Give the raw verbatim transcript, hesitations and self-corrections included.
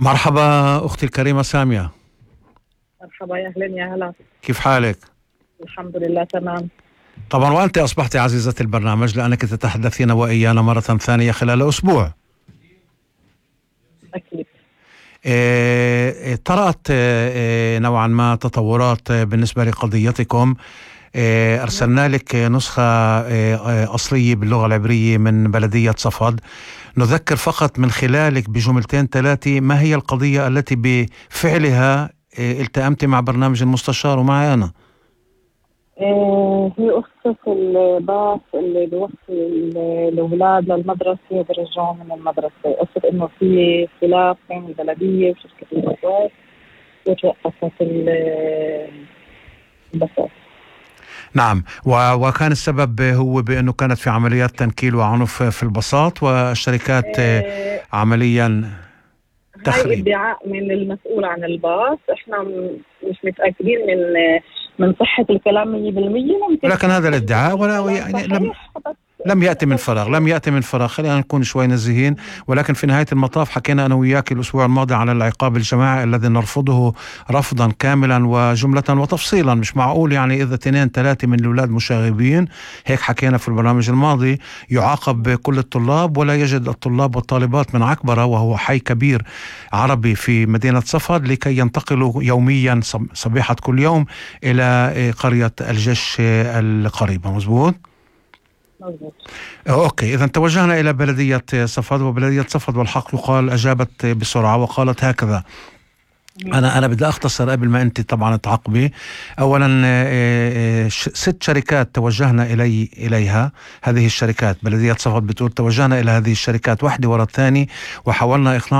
مرحبا أختي الكريمة سامية. مرحبا، يا أهلا يا هلا. كيف حالك؟ الحمد لله تمام. طبعا وأنت أصبحت عزيزة البرنامج لأنك تتحدثين وإيانا مرة ثانية خلال أسبوع. أكيد. إيه، طرأت إيه، نوعا ما تطورات بالنسبة لقضيتكم. إيه، أرسلنا لك نسخة إيه، أصلية باللغة العبرية من بلدية صفد. نذكر فقط من خلالك بجملتين ثلاثة ما هي القضية التي بفعلها إيه، التأمت مع برنامج المستشار ومعي أنا. آه هي قصة الباص اللي بيوصل الأولاد للمدرسة وبرجعهم من المدرسة، قصة إنه في خلاف بين البلدية وشركة الباصات وتوقفت الباصات. نعم، وكان السبب هو بأنه كانت في عمليات تنكيل وعنف في البساط والشركات آه عمليا هاي تخريب. ادعاء من المسؤول عن الباص، احنا مش متأكدين من من صحة الكلام مية بالمية. ممكن ولكن هذا الادعاء ولا يعني لم لم يأتي من فراغ، لم يأتي من فراغ، خلينا نكون شوي نزيهين. ولكن في نهاية المطاف حكينا أنا وياك الأسبوع الماضي على العقاب الجماعي الذي نرفضه رفضا كاملا وجملة وتفصيلا. مش معقول يعني إذا اثنين ثلاثة من الأولاد مشاغبين، هيك حكينا في البرنامج الماضي، يعاقب كل الطلاب ولا يجد الطلاب والطالبات من عكبرة وهو حي كبير عربي في مدينة صفد لكي ينتقلوا يوميا صبيحة كل يوم إلى قرية الجش القريبة. مزبوط؟ مظبوط. أوكي، إذا توجهنا إلى بلدية صفد، وبلدية صفد والحق يقال أجابت بسرعة وقالت هكذا. أنا أنا بدي أختصر قبل ما أنت طبعا تعقبي. أولا ست شركات توجهنا إلي إليها. هذه الشركات بلدية صفد بتقول توجهنا إلى هذه الشركات واحدة وراء الثاني وحاولنا إقناع